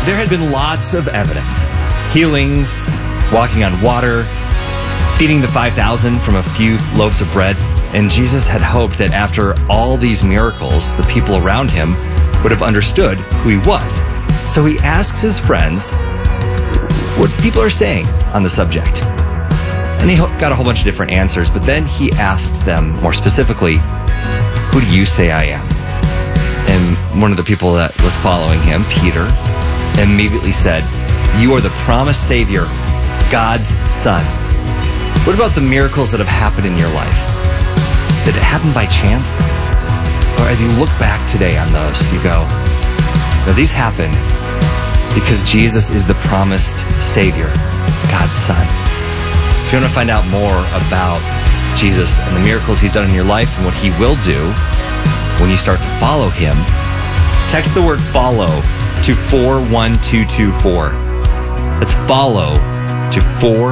There had been lots of evidence. Healings, walking on water, feeding the 5,000 from a few loaves of bread. And Jesus had hoped that after all these miracles, the people around him would have understood who he was. So he asks his friends what people are saying on the subject. And he got a whole bunch of different answers, but then he asked them more specifically, who do you say I am? And one of the people that was following him, Peter, immediately said, you are the promised Savior, God's Son. What about the miracles that have happened in your life? Did it happen by chance? Or as you look back today on those, you go, no, these happened because Jesus is the promised Savior, God's Son. If you want to find out more about Jesus and the miracles he's done in your life and what he will do when you start to follow him, text the word follow to 41224. Let's follow to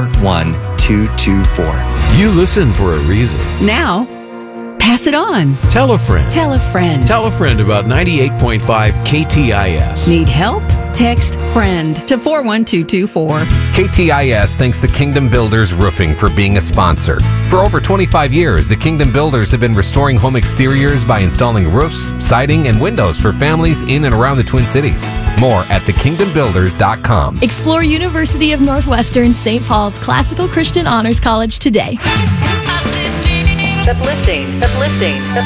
41224. You listen for a reason. Now, pass it on. Tell a friend. Tell a friend. Tell a friend about 98.5 KTIS. Need help? Text FRIEND to 41224. KTIS thanks the Kingdom Builders Roofing for being a sponsor. For over 25 years, the Kingdom Builders have been restoring home exteriors by installing roofs, siding, and windows for families in and around the Twin Cities. More at thekingdombuilders.com. Explore University of Northwestern St. Paul's Classical Christian Honors College today. Uplifting.